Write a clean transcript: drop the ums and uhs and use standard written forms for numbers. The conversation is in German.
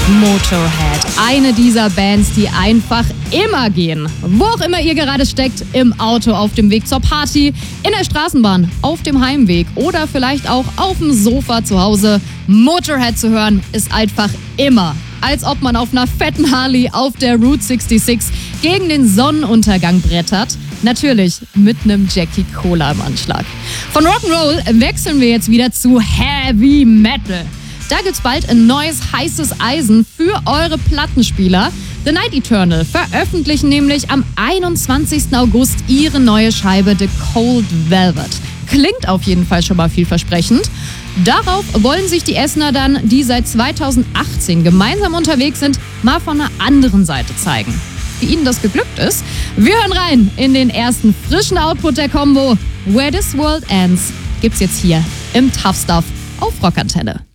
Motorhead. Eine dieser Bands, die einfach immer gehen. Wo auch immer ihr gerade steckt, im Auto auf dem Weg zur Party, in der Straßenbahn, auf dem Heimweg oder vielleicht auch auf dem Sofa zu Hause. Motorhead zu hören ist einfach immer, als ob man auf einer fetten Harley auf der Route 66 gegen den Sonnenuntergang brettert. Natürlich mit einem Jackie Cola im Anschlag. Von Rock'n'Roll wechseln wir jetzt wieder zu Heavy Metal. Da gibt's bald ein neues heißes Eisen für eure Plattenspieler. The Night Eternal veröffentlichen nämlich am 21. August ihre neue Scheibe The Cold Velvet. Klingt auf jeden Fall schon mal vielversprechend. Darauf wollen sich die Essener dann, die seit 2018 gemeinsam unterwegs sind, mal von einer anderen Seite zeigen. Wie ihnen das geglückt ist? Wir hören rein in den ersten frischen Output der Combo. Where This World Ends gibt's jetzt hier im Tough Stuff auf Rockantenne.